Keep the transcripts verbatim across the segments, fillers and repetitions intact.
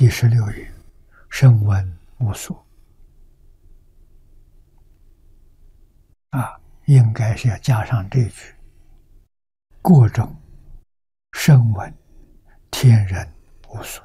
第十六页，声闻无所啊，应该是要加上这句：各种声闻天人无所，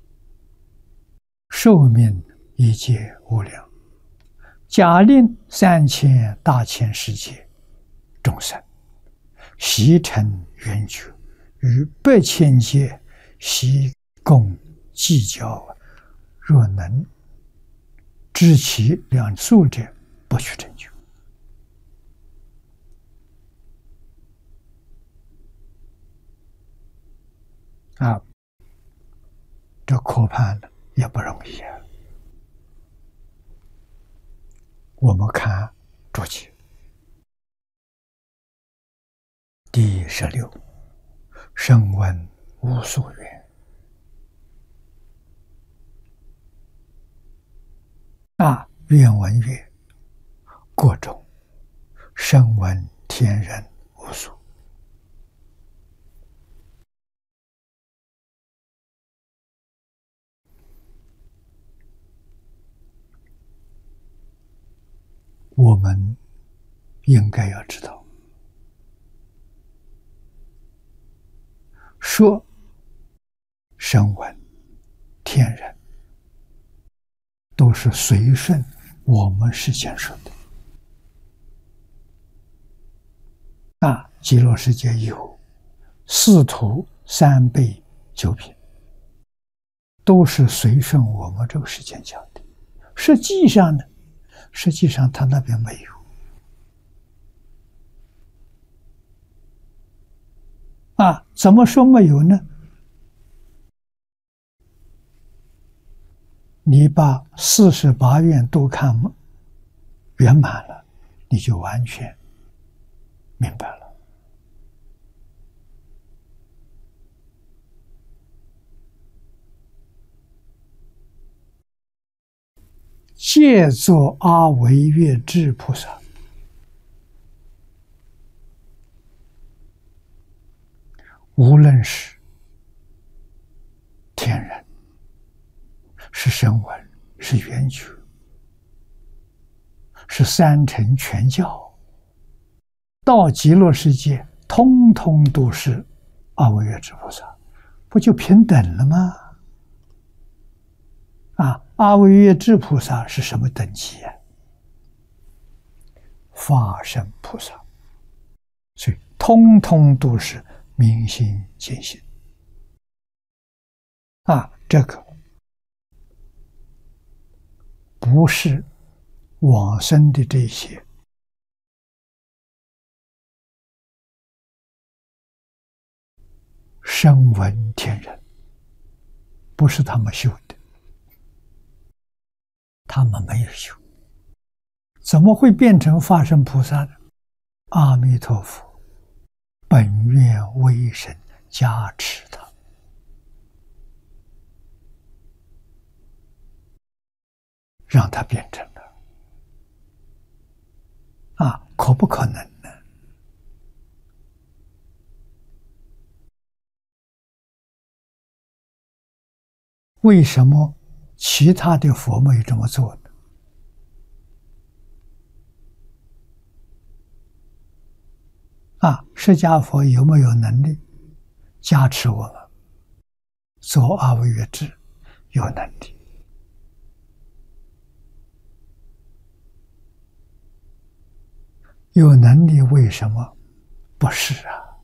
寿命一界无量，假令三千大千世界众生悉成圆觉，与百千界悉共计较，若能知其两数者，不取成就。啊，这可判了也不容易啊。我们看注解第十六，声闻无所缘。啊，原文曰：各种声闻天人无所。我们应该要知道，说声闻天人都是随顺我们世间说的。啊，极乐世界有四土三辈九品，都是随顺我们这个世间讲的。实际上呢，实际上他那边没有。啊，怎么说没有呢？你把四十八愿都看圆满了，你就完全明白了。借作阿惟越致菩萨，无论是天人，是声闻，是缘觉，是三乘全教，到极乐世界，通通都是阿惟越致菩萨，不就平等了吗？啊，阿惟越致菩萨是什么等级啊？法身菩萨，所以通通都是明心见性。啊，这个不是往生的这些声闻天人，不是他们修的，他们没有修，怎么会变成法身菩萨呢？阿弥陀佛本愿威神加持他，让他变成了。啊，可不可能呢？为什么其他的佛没有这么做呢？啊，释迦佛有没有能力加持我们做阿惟越致？有能力。有能力为什么不是啊？